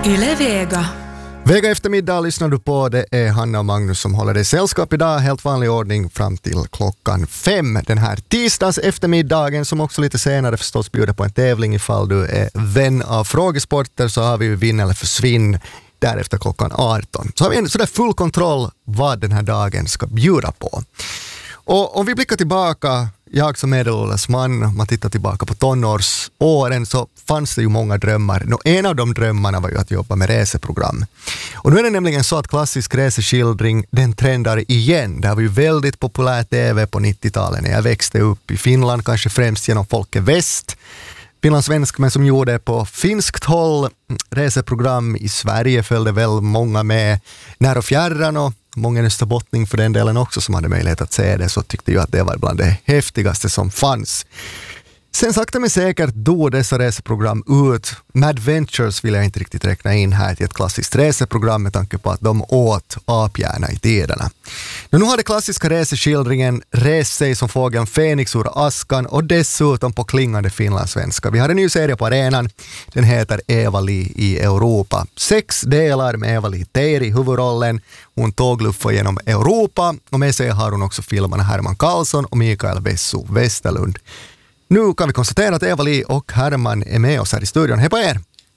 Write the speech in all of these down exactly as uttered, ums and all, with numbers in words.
Yle Vega. Vega eftermiddag lyssnar du på. Det är Hanna och Magnus som håller dig sällskap idag. Helt vanlig ordning fram till klockan fem den här tisdags eftermiddagen, som också lite senare förstås bjuder på en tävling. Ifall du är vän av frågesporter så har vi ju vinn eller försvinn därefter klockan arton. Så har vi en sådär full kontroll vad den här dagen ska bjuda på. Och om vi blickar tillbaka, jag som medelålders man, om man tittar tillbaka på tonårsåren, så fanns det ju många drömmar. Och en av de drömmarna var ju att jobba med reseprogram. Och nu är det nämligen så att klassisk reseskildring, den trendar igen. Det var ju väldigt populär tv på nittiotalet när jag växte upp i Finland, kanske främst genom Folke Väst. Finlandssvensk, men som gjorde på finskt håll. Reseprogram i Sverige följde väl många med när och fjärran, och många österbottning för den delen också som hade möjlighet att se det, så tyckte jag att det var bland det häftigaste som fanns. Sen sakta men säkert dog dessa reseprogram ut. Mad Ventures vill jag inte riktigt räkna in här till ett klassiskt reseprogram med tanke på att de åt apgärna i tiderna. Men nu har det klassiska reseskildringen rest sig som fågeln Fenix ur askan, och dessutom på klingande finlandssvenska. Vi har en ny serie på arenan. Den heter Eva-Li i Europa. Sex delar med Eva-Li Teiri i huvudrollen. Hon tågluffar genom Europa, och med sig har hon också filmarna Herman Karlsson och Mikael Vessu Westerlund. Nu kan vi konstatera att Eva-Li och Herman är med oss här i studion. Hej på er!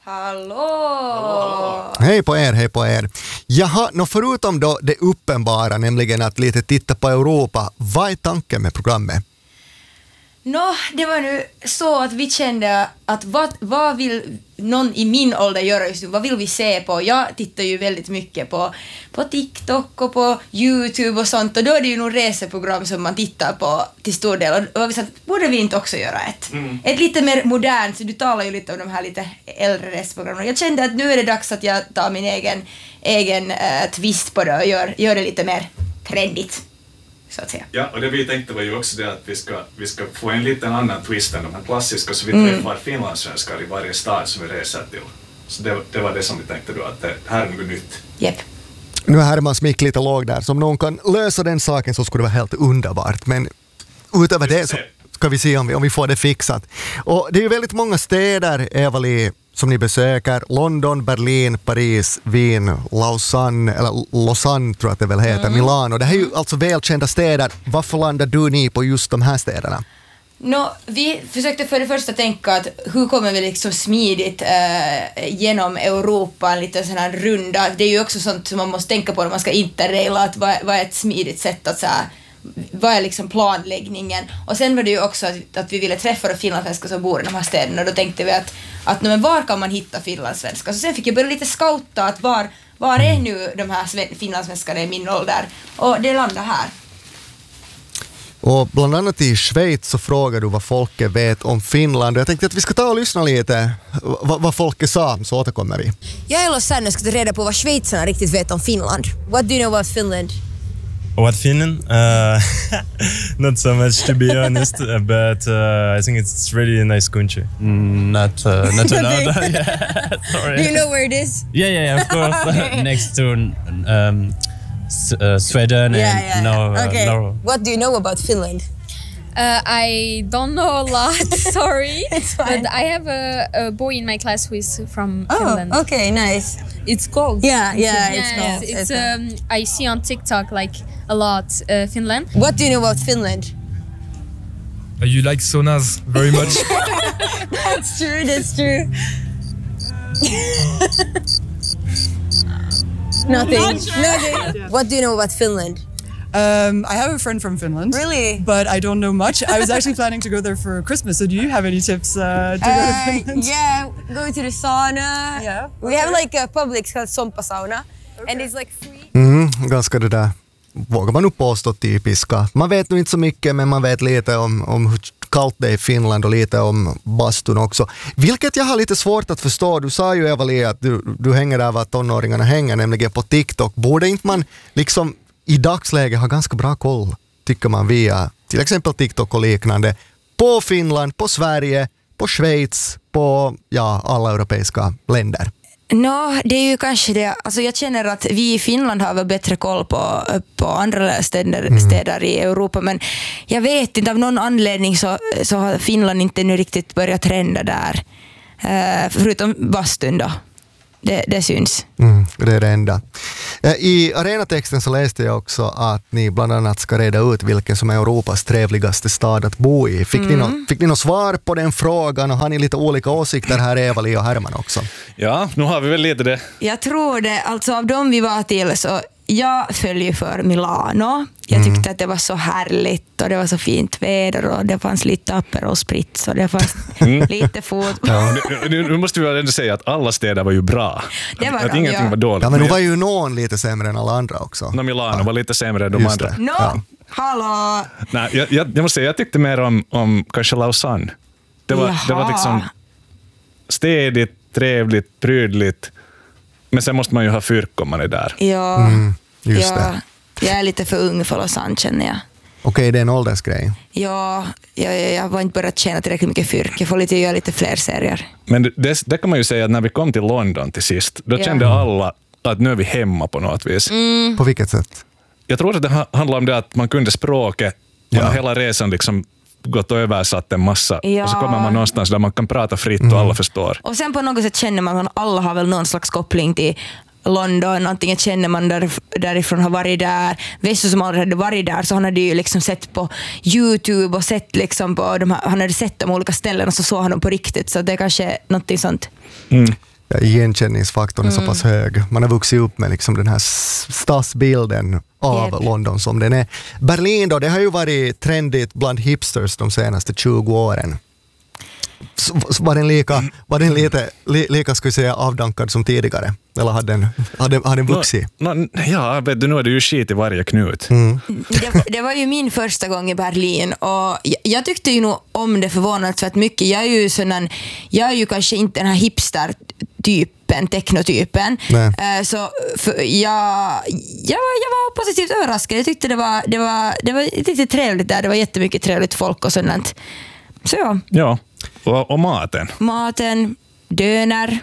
Hallå! Hej på er, hej på er. Jaha, nå förutom då det uppenbara, nämligen att lite titta på Europa, vad är tanken med programmet? Nå, det var nu så att vi kände att vad, vad vill någon i min ålder göra just nu? Vad vill vi se på? Jag tittar ju väldigt mycket på, på TikTok och på YouTube och sånt, och då är det ju nog reseprogram som man tittar på till stor del, och vi sa att borde vi inte också göra ett? Mm. Ett lite mer modernt, så du talar ju lite om de här lite äldre reseprogrammen. Jag kände att nu är det dags att jag tar min egen, egen äh, twist på det och gör, gör det lite mer trendigt. Så att säga. Ja, och det vi tänkte var ju också det att vi ska, vi ska få en liten annan twist än de här klassiska, så vi mm. träffar finlandssvenskar i varje stad som vi reser till. Så det, det var det som vi tänkte då, att det här är något nytt. Yep. Nu är Hermans mick lite låg där, så om någon kan lösa den saken så skulle det vara helt underbart, men utöver det så ska vi se om vi, om vi får det fixat. Och det är ju väldigt många städer, Eva-Li, som ni besöker. London, Berlin, Paris, Wien, Lausanne, eller Lausanne tror jag att det väl heter, mm. Milano. Det här är ju alltså välkända städer. Varför landar du ni på just de här städerna? No, vi försökte för det första tänka att hur kommer vi liksom smidigt eh, genom Europa, en liten sån här runda. Det är ju också sånt som man måste tänka på när man ska interraila, att vad, vad är ett smidigt sätt att så här, vad är liksom planläggningen. Och sen var det ju också att, att vi ville träffa de finlandssvenskar som bor i de här städerna, och då tänkte vi att, att men var kan man hitta finlandssvenskar. Så sen fick jag börja lite scouta att var, var är nu de här finlandssvenskarna i min ålder, och det landar här. Och bland annat i Schweiz så frågar du vad folket vet om Finland. Jag tänkte att vi ska ta och lyssna lite vad, vad folket sa, så återkommer vi. Jag är Lausanne och ska ta reda på vad schweizarna riktigt vet om Finland. What do you know about Finland? What Finland? Uh, not so much, to be honest, but uh, I think it's really a nice country. Mm, not uh, not allowed. Yeah, sorry. Do you know where it is? Yeah, yeah, yeah, of course. Okay. Next to um, S- uh, Sweden yeah, and yeah. Nor- uh, okay. Norway. What do you know about Finland? Uh, I don't know a lot, sorry. It's fine. But I have a, a boy in my class who is from Oh, Finland. okay, nice. It's cold. Yeah, yeah, it's Yes, cold. It's, It's cold. um, I see on TikTok like a lot uh, Finland. What do you know about Finland? Uh, you like saunas very much. That's true, that's true. Nothing. Nothing. What do you know about Finland? Um, I have a friend from Finland. Really? But I don't know much. I was actually planning to go there for Christmas. So do you have any tips uh, to go to Uh, Finland? yeah, go to the sauna. Yeah, We okay. have like a public called Sompa sauna. Okay. And it's like free. Mm, ganska det där, vågar man nu påstå, typiska. Man vet nu inte så mycket, men man vet lite om, om hur kallt det är i Finland och lite om bastun också. Vilket jag har lite svårt att förstå. Du sa ju, Eva-Li, att du, du hänger där vad tonåringarna hänger, nämligen på TikTok. Borde inte man liksom i dagsläget ha ganska bra koll, tycker man, via till exempel TikTok och liknande, på Finland, på Sverige, på Schweiz, på ja, alla europeiska länder? Nå, det är ju kanske det. Alltså jag känner att vi i Finland har väl bättre koll på, på andra städer, mm. städer i Europa, men jag vet inte, av någon anledning så, så har Finland inte nu riktigt börjat trenda där. Uh, förutom bastun då. det, det syns. Mm, det är det enda. I arenatexten så läste jag också att ni bland annat ska reda ut vilken som är Europas trevligaste stad att bo i. Fick, mm. ni, no, fick ni något svar på den frågan och har ni lite olika åsikter här, Eva-Li och Herman också? Ja, nu har vi väl lite det. Jag tror det, alltså av dem vi var till så jag följer för Milano. Jag tyckte mm. att det var så härligt och det var så fint väder och det fanns lite Aperol Spritz och det fanns mm. lite fotboll. Ja. Nu, nu måste vi väl ändå säga att alla städer var ju bra. Det var att de, ingenting ja. var dåligt. Ja, men nu var ju någon lite sämre än alla andra också. No, Milano ja. var lite sämre än de Just andra. No, ja. hallå! Nej, jag, jag, jag måste säga, jag tyckte mer om, om kanske Lausanne. Det var, det var liksom städigt, trevligt, prydligt. Men sen måste man ju ha fyrk om man är där. Ja, mm, just ja. det. Jag är lite för ung för Lausanne, känner jag. Okej, det är en åldersgrej. Ja, jag, jag var inte börjat tjäna tillräckligt mycket fyrk. Jag får lite göra lite fler serier. Men det, det kan man ju säga att när vi kom till London till sist, då ja. kände alla att nu är vi hemma på något vis. Mm. På vilket sätt? Jag tror att det handlar om det att man kunde språket och ja. hela resan liksom gått och översatt en massa. Ja. Och så kommer man någonstans där man kan prata fritt och mm. alla förstår. Och sen på något sätt känner man att alla har väl någon slags koppling till London, antingen känner man där, därifrån har varit där. Vesso som aldrig hade varit där, så han hade ju liksom sett på YouTube och sett liksom på de här, han hade sett de olika ställena och så såg han dem på riktigt, så det är kanske någonting sånt. Mm. Ja, igenkänningsfaktorn är mm. så pass hög. Man har vuxit upp med liksom den här stadsbilden av yep. London som den är. Berlin då, det har ju varit trendigt bland hipsters de senaste tjugo åren. Så, så var den lika, var den lite, li, lika ska vi säga, avdankad som tidigare? Eller hade den, hade, hade den vuxit? No, no, ja, vet du, nu är det ju skit i varje knut. Mm. Det, det var ju min första gång i Berlin och jag, jag tyckte ju nog om det förvånansvärt mycket. Jag är ju sån, jag är ju kanske inte den här hipster-typen, teknotypen. Uh, så för, jag, jag, var, jag var positivt överraskad. Jag tyckte det var, det var, det var lite trevligt där. Det var jättemycket trevligt folk och sånt. Så ja. Ja, och, och maten. Maten, döner.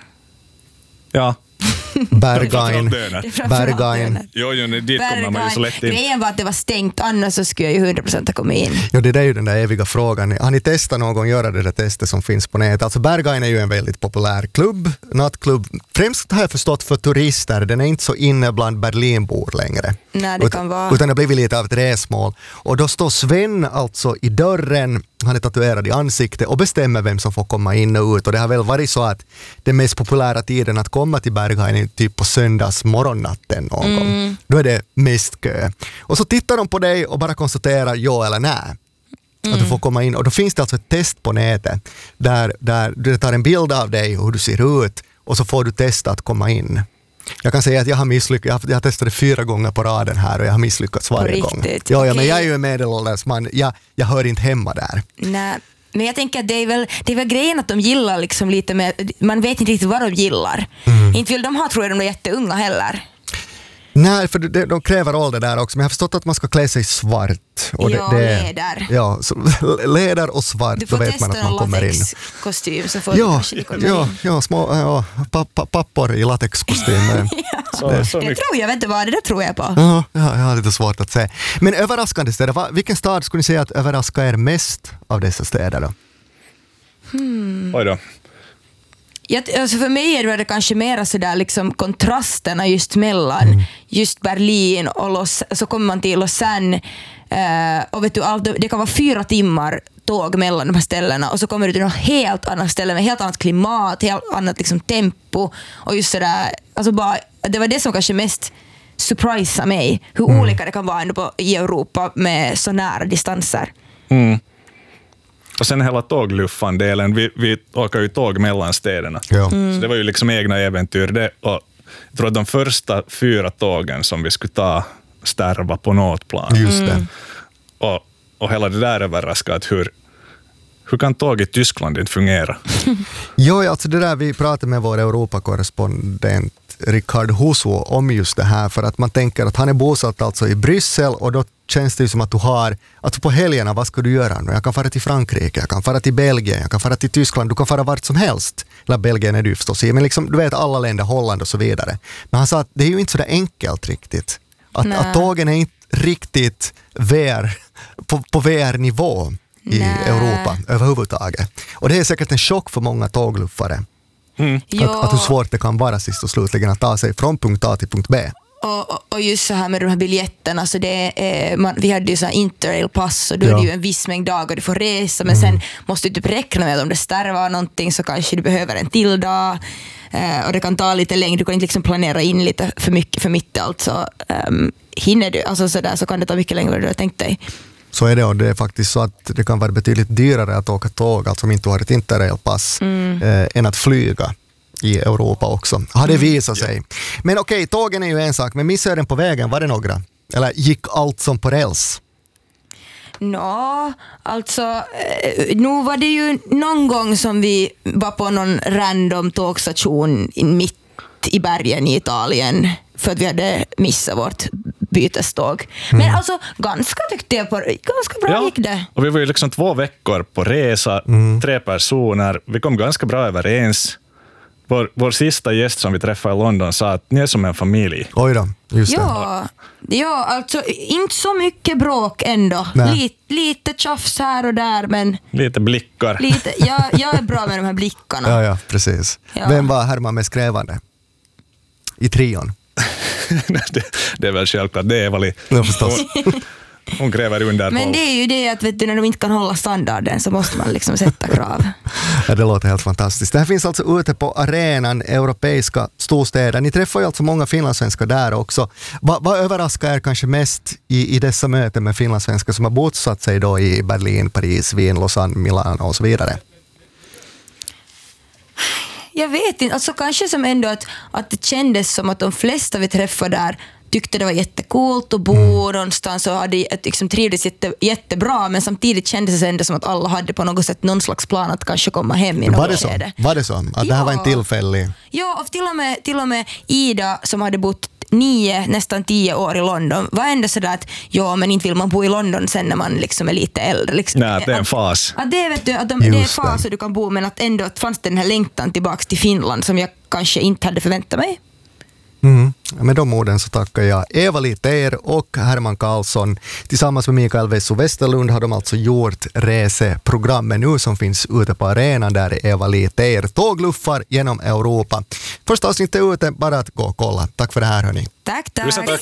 Ja. Berghain. Berghain. Jo, jo, dit kommer man ju så lätt in. Grejen var att det var stängt, annars så skulle jag ju hundra procent ha kommit in. Ja, det där är ju den där eviga frågan. Har ni testat någon gång göra det där testet som finns på nätet? Alltså Berghain är ju en väldigt populär klubb, nattklubb. Främst har jag förstått för turister. Den är inte så inne bland Berlinbor längre. Nej, det Ut, kan vara. Utan det blir lite av ett resmål. Och då står Sven alltså i dörren, han är tatuerad i ansiktet och bestämmer vem som får komma in och ut. Och det har väl varit så att den mest populära tiden att komma till Berghain är typ på söndags morgonnatten någon mm. gång. Då är det mest kö. Och så tittar de på dig och bara konstaterar ja eller nej. Mm. Att du får komma in. Och då finns det alltså ett test på nätet där, där du tar en bild av dig och hur du ser ut och så får du testa att komma in. Jag kan säga att jag har misslyckats. Jag har testat det fyra gånger på raden här och jag har misslyckats varje gång. Ja, ja, okay. Men jag är ju en medelålders man. Jag, jag hör inte hemma där. Nej, men jag tänker att det är väl, det är väl grejen att de gillar liksom lite mer, man vet inte riktigt vad de gillar. Mm. Inte vill de ha, tror jag, de är jätteunga heller. Nej, för de, de kräver ålder där också. Men jag har förstått att man ska klä sig svart. Och ja, det, det, läder. Ja, så, läder och svart, då vet man att man kommer in. Du får testa en latexkostym så får ja, du kanske komma ja, in. Ja, små ja, pa, pa, pappor i latexkostym. ja. så, det, så det tror jag, vet inte vad det där tror jag på. Ja, ja, jag har lite svårt att säga. Men överraskande städer, vilken stad skulle ni säga att överraskar er mest av dessa städer då? Hmm. Oj då. Jag, alltså för mig är det kanske mer så där liksom kontrasterna just mellan mm. just Berlin och Los, så kommer man till Lausanne eh, och vet du, allt, det kan vara fyra timmar tåg mellan de här ställena och så kommer du till något helt annat ställe med helt annat klimat, helt annat liksom tempo och just sådär, alltså bara, det var det som kanske mest surprisade mig, hur mm. olika det kan vara ändå på, i Europa med så nära distanser. Mm. Och sen hela tågluffan-delen, vi, vi åker ju tåg mellan städerna. Ja. Mm. Så det var ju liksom egna äventyr. Det, och jag tror att de första fyra tågen som vi skulle ta stärva på något plan. Just det. Mm. Och, och hela det där överraskade att hur, hur kan tåg i Tyskland inte fungera? Jo, alltså det där vi pratade med vår Europakorrespondent Rickard Huso om just det här, för att man tänker att han är bosatt alltså i Bryssel och då känns det ju som att du har, att på helgerna, vad ska du göra nu? Jag kan fara till Frankrike, jag kan fara till Belgien, jag kan fara till Tyskland, du kan fara vart som helst. Eller Belgien är du förstås i, men liksom, du vet alla länder, Holland och så vidare. Men han sa att det är ju inte så där enkelt riktigt. Att, att tågen är inte riktigt V R, på, på V R-nivå i Nej. Europa överhuvudtaget. Och det är säkert en chock för många tågluffare Mm. Att, att hur svårt det kan vara sist och slutligen att ta sig från punkt A till punkt B. Och, och, och just så här med de här biljetterna, så det är, man, vi hade ju så här interrail-pass och då Ja. är det ju en viss mängd dagar du får resa, men sen måste du typ räkna med att om det stärvar någonting så kanske du behöver en till dag eh, och det kan ta lite längre, du kan inte liksom planera in lite för mycket för mitt allt, så um, hinner du, alltså så där, så kan det ta mycket längre än du har tänkt dig. Så är det, och det är faktiskt så att det kan vara betydligt dyrare att åka tåg, alltså om inte har ett interrailpass, Mm. eh, än att flyga i Europa också. Har det visat sig. Men okej, tågen är ju en sak, men missöden på vägen, var det några? Eller gick allt som på räls? Nå, alltså eh, nu var det ju någon gång som vi var på någon random tågstation in mitt i bergen i Italien för att vi hade missat vårt byteståg. Mm. Men alltså ganska tyckte jag på, ganska bra Ja. gick det. Och vi var ju liksom två veckor på resa, tre personer. Vi kom ganska bra överens. Vår, vår sista gäst som vi träffade i London sa att ni är som en familj. Oj då, just det. Ja, ja, alltså inte så mycket bråk ändå. Nej. Lite, lite tjafs här och där, men Lite blickar. lite, jag, jag är bra med de här blickarna. Ja, ja, precis. Ja. Vem var Herman mest krävande? I trion? det, det är väl självklart, det är Evali. Ja, förstås. Hon, hon kräver underhåll. Men det är ju det att vet du, när de inte kan hålla standarden så måste man liksom sätta krav. Ja, det låter helt fantastiskt. Det här finns alltså ute på arenan, europeiska storstäder. Ni träffar ju alltså många finlandssvenskar där också. Va, vad överraskar er kanske mest i, i dessa möten med finlandssvenskar som har bosatt sig då i Berlin, Paris, Wien, Lausanne, Milano och så vidare? Jag vet inte, alltså kanske som ändå att, att det kändes som att de flesta vi träffade där tyckte det var jättecoolt att bo mm. någonstans och hade ett, liksom, trivdes jätte, jättebra, men samtidigt kändes det ändå som att alla hade på något sätt någon slags plan att kanske komma hem i var något det så? skede. Var det så? Att Ja. det här var en tillfällig... Ja, och till och med, till och med Ida som hade bott nio, nästan tio år i London var ändå sådär att ja, men inte vill man bo i London sen när man liksom är lite äldre. Liksom. Nej, det är en fas. Att, att det, vet du, att de, det är en Just fas det. och du kan bo, men att ändå att fanns det den här längtan tillbaka till Finland som jag kanske inte hade förväntat mig. Mm. Med de orden så tackar jag Eva-Li Teir och Herman Karlsson. Tillsammans med Mikael Vessu Westerlund har de alltså gjort reseprogrammet nu som finns ute på arenan, där Eva-Li Teir tågluffar genom Europa. Första avsnittet är ute, bara att gå och kolla. Tack för det här hörni. Tack, tack. Tusen tack.